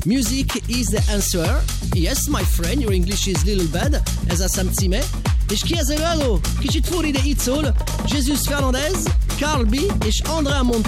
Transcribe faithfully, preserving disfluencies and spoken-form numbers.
Music is the answer. Yes, my friend, your English is little bad. Ez a Sam Cime. És ki ez előadó? Kicsit furi, de így szól. Jesus Fernandez, Carl B. és Andrea Monte.